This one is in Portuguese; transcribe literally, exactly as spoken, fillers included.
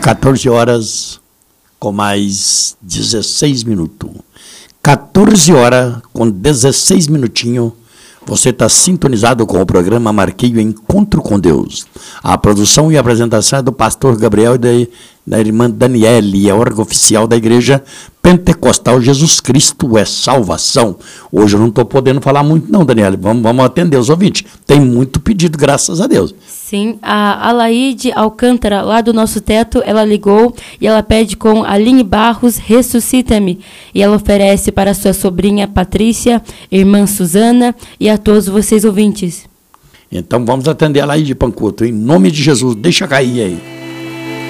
quatorze horas com mais dezesseis minutos. quatorze horas com dezesseis minutinhos. Você está sintonizado com o programa Marquinho Encontro com Deus. A produção e a apresentação é do pastor Gabriel e da, da irmã Daniele, é órgão oficial da Igreja Pentecostal Jesus Cristo é Salvação. Hoje eu não estou podendo falar muito não, Daniele. Vamos, vamos atender os ouvintes. Tem muito pedido, graças a Deus. Sim, a Alaide Alcântara, lá do nosso teto, ela ligou e ela pede com Aline Barros, Ressuscita-me. E ela oferece para sua sobrinha Patrícia, irmã Suzana e a todos vocês ouvintes. Então vamos atender a Alaide Pancuto, em nome de Jesus. Deixa cair aí.